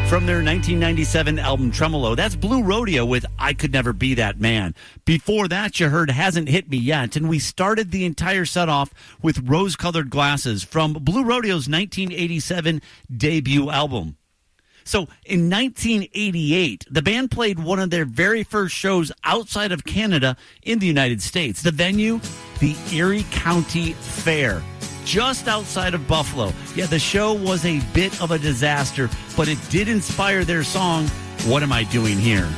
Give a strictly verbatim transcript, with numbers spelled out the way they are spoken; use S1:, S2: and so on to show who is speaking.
S1: From their nineteen ninety-seven album Tremolo, that's Blue Rodeo with I Could Never Be That Man. Before that, you heard Hasn't Hit Me Yet, and we started the entire set off with Rose-Colored Glasses from Blue Rodeo's nineteen eighty-seven debut album. So in nineteen eighty-eight, the band played one of their very first shows outside of Canada in the United States. The venue, the Erie County Fair, just outside of Buffalo. Yeah, the show was a bit of a disaster, but it did inspire their song, What Am I Doing Here?